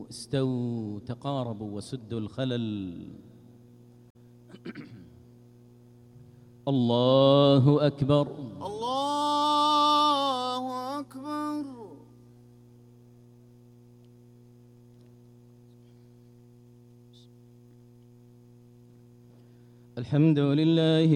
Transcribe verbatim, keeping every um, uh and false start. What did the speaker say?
استووا استووا تقاربوا وسدوا الخلل. الله أكبر. الله أكبر. الحمد لله